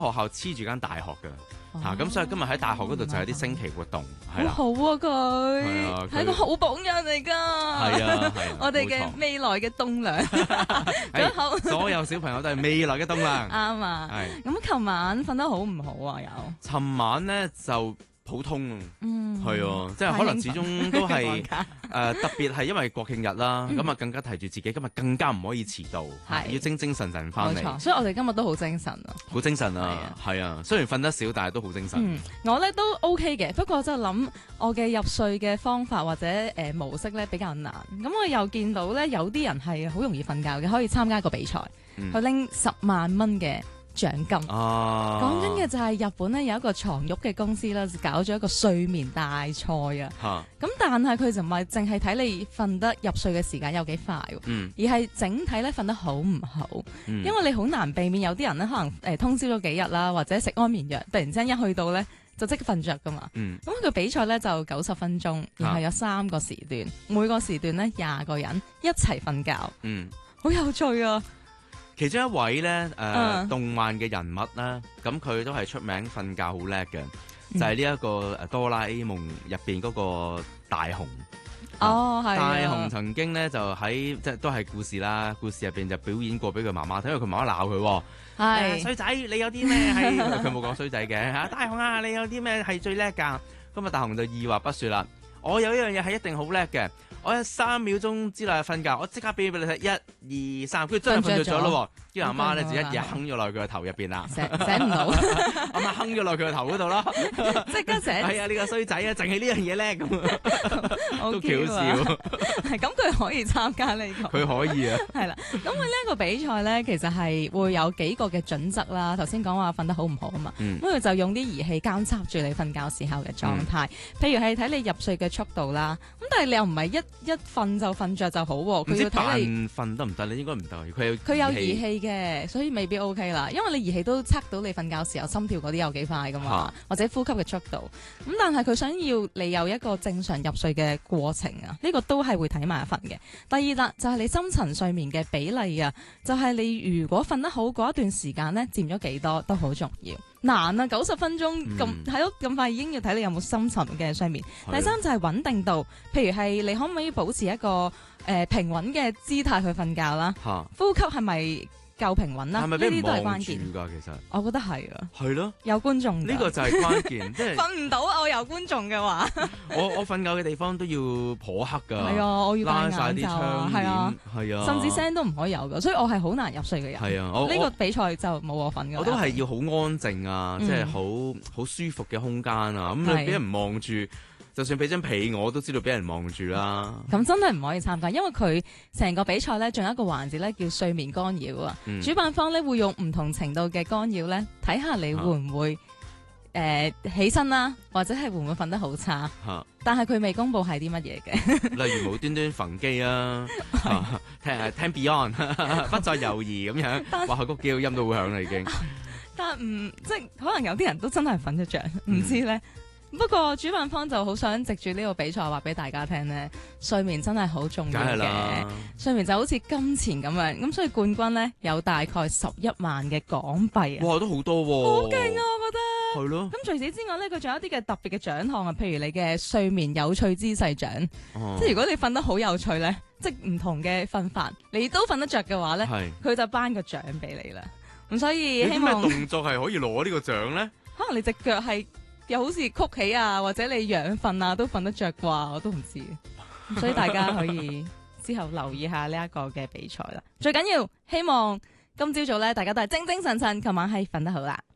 學校黐住間大學㗎。咁所以今日喺大學嗰度就有啲升旗活動，係啦。 好好啊佢， 係啊係個好榜樣嚟㗎。 係啊， 我哋嘅冇錯未來嘅棟梁。咁好所有小朋友都係未來嘅棟梁。 啱啊。 係。 咁琴晚瞓得好唔好啊？有。 尋晚咧就普通，係啊，即係太可能興奮始終都係放假特別係因為國慶日啦，咁啊更加提住自己今日更加唔可以遲到， 係要精精神神翻嚟， 冇錯，所以我哋今日都好精神啊。 好精神啊，係啊，雖然瞓得少，但係都好精神。 我咧都 OK 嘅，不過就諗我嘅入睡嘅方法或者模式咧比較難。咁我又見到咧有啲人係好容易瞓覺嘅，可以參加一個比賽，去拎10萬蚊嘅獎金。講緊嘅就係日本咧有一個床褥嘅公司啦，搞咗一個睡眠大賽啊。咁但係佢就唔係淨係睇你瞓得入睡嘅時間有幾快，而係整體咧瞓得好唔好。因為你好難避免有啲人咧可能通宵咗幾日啦，或者食安眠藥，突然之間一去到咧就即刻瞓着噶嘛。咁個比賽咧就90分鐘，然後有3個時段，每個時段咧20個人一齊瞓覺。好有趣啊！ 其中一位咧動漫嘅人物咧，咁佢都係出名瞓覺好叻嘅，就係呢一個哆啦 A 夢入邊嗰個大雄。 係大雄曾經咧就喺即係都係故事啦，故事入邊就表演過俾佢媽媽睇，因為佢媽媽鬧佢。係衰仔，你有啲咩係？佢冇講衰仔嘅嚇，大雄啊，你有啲咩係最叻㗎？咁啊，大雄就二話不説啦，我有一樣嘢係一定好叻嘅。我喺3秒鐘之內瞓覺，我即刻俾你睇，1、2、3，跟住真係瞓着咗咯。跟住阿媽咧就一嘢坑咗落佢個頭入邊啦， 醒唔到， 阿媽坑咗落佢個頭嗰度咯， 即刻醒。 係啊，呢個衰仔啊，淨係呢樣嘢叻咁，都幾好笑。 係咁，佢可以參加呢個， 佢可以啊。 係啦，咁佢呢一個比賽咧，其實係會有幾個嘅準則啦。頭先講話瞓得好唔好啊嘛，咁佢就用啲儀器監測住你瞓覺時候嘅狀態，譬如係睇你入睡嘅速度啦。咁但係你又唔係一瞓就瞓着就好，佢要睇你瞓得唔得？你應該唔得， 佢有儀器嘅，所以未必 OK 啦。因為你儀器都測到你瞓覺時候心跳嗰啲有幾快噶嘛，或者呼吸嘅速度。咁但係佢想要你有一個正常入睡嘅過程啊，呢個都係會睇埋一份嘅。第二啦，就係你深層睡眠嘅比例啊，就係你如果瞓得好嗰一段時間咧，佔咗幾多都好重要。難啊，90分鐘咁係咯，咁快已經要睇你有冇深層嘅睡眠。第三就係穩定度，譬如係你可唔可以保持一個平穩嘅姿態去瞓覺啦？呼吸係咪夠平穩啦？呢啲都係關鍵㗎。其實我覺得係啊。係咯。有觀眾。呢個就係關鍵，即係瞓唔到我有觀眾嘅話。我瞓覺嘅地方都要頗黑㗎。 係啊，我要戴眼罩啊。係啊。 係啊。 甚至聲都唔可以有㗎，所以我係好難入睡嘅人。 係啊。 呢個比賽就冇我份㗎。 我都係要好安靜啊，即係好舒服嘅空間啊。咁你俾人望住。就算俾張被我都知道俾人望住啦。咁真係唔可以參加，因為佢成個比賽咧，仲有一個環節咧叫睡眠干擾啊。主辦方咧會用唔同程度嘅干擾咧，睇下你會唔會起身啦，或者係會唔會瞓得好差。但係佢未公布係啲乜嘢嘅。 例如無端端焚機啊，聽 Beyond 不再猶豫咁樣，哇！個叫音都會響啦已經。 但即係可能有啲人都真係瞓得着，唔知咧。不過主辦方就好想藉住呢個比賽話俾大家聽呢，睡眠真係好重要嘅。睡眠就好似金錢咁樣，咁所以冠軍呢，有大概11萬嘅港幣啊！ 哇，都好多喎！ 好勁啊，我覺得。 係咯。 咁除此之外呢，佢仲有一啲嘅特別嘅獎項啊，譬如你嘅睡眠有趣姿勢獎，即係如果你瞓得好有趣呢，即係唔同嘅瞓法，你都瞓得着嘅話呢，佢就頒個獎俾你啦。咁所以希望。 有啲咩動作係可以攞呢個獎呢？ 可能你隻腳係。又好似曲起啊，或者你仰瞓啊，都瞓得着啩，我都唔知。所以大家可以之後留意下呢一個嘅比賽啦。最緊要希望今朝早咧，大家都係精精神神，琴晚係瞓得好啦。